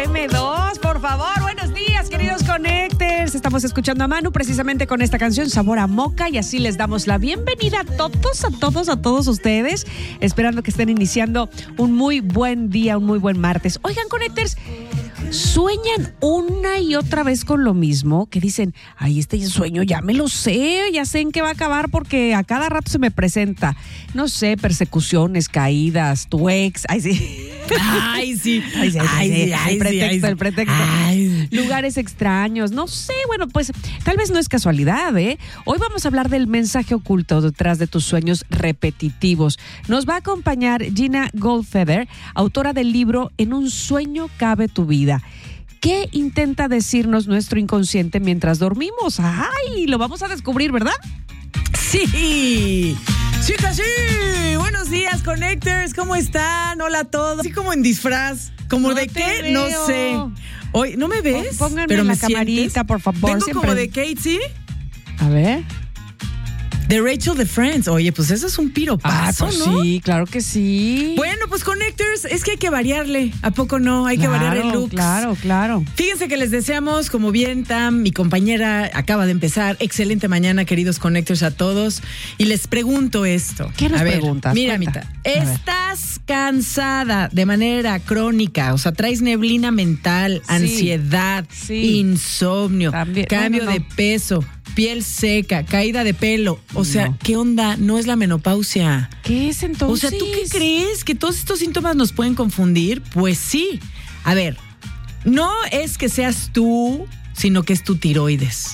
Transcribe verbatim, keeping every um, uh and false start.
eme dos, por favor, buenos días, queridos Connectors. Estamos escuchando a Manu precisamente con esta canción Sabor a Moca y así les damos la bienvenida a todos, a todos, a todos ustedes, esperando que estén iniciando un muy buen día, un muy buen martes. Oigan, Connectors, ¿sueñan una y otra vez con lo mismo? Que dicen, ay, este sueño ya me lo sé, ya sé en qué va a acabar porque a cada rato se me presenta, no sé, persecuciones, caídas, tu ex, ay sí. Ay, sí. Ay, sí, ay, sí, sí, ay, el pretexto, sí, ay, sí. el pretexto. Ay. Lugares extraños, no sé, bueno, pues tal vez no es casualidad, ¿eh? Hoy vamos a hablar del mensaje oculto detrás de tus sueños repetitivos. Nos va a acompañar Gina Goldfeder, autora del libro En un sueño cabe tu vida. ¿Qué intenta decirnos nuestro inconsciente mientras dormimos? ¡Ay! Lo vamos a descubrir, ¿verdad? Sí. Chicas, sí. Buenos días, Connectors. ¿Cómo están? Hola a todos. Así como en disfraz. ¿Como No de te qué? veo. No sé. Hoy, ¿no me ves? Pónganme Pero en la me camarita, sientes. por favor. Vengo siempre. como de Kate, ¿sí? A ver. De Rachel de Friends. Oye, pues eso es un piropazo, Ah, pues ¿no? sí, claro que sí. Bueno, pues Connectors, es que hay que variarle. ¿A poco no? Hay claro, que variar el look. Claro, claro. Fíjense que les deseamos, como bien Tam, mi compañera acaba de empezar, excelente mañana, queridos Connectors a todos. Y les pregunto esto. ¿Qué nos a ver, preguntas? Mira, Cuenta. Mita, A ver. ¿estás cansada de manera crónica? O sea, traes neblina mental, Sí. ansiedad, Sí. insomnio, También. cambio Bueno, no. de peso, piel seca, caída de pelo. O sea, No. ¿qué onda? No es la menopausia. ¿Qué es O entonces? sea, ¿tú qué crees? ¿Que todos estos síntomas nos pueden confundir? Pues sí. A ver, no es que seas tú, sino que es tu tiroides.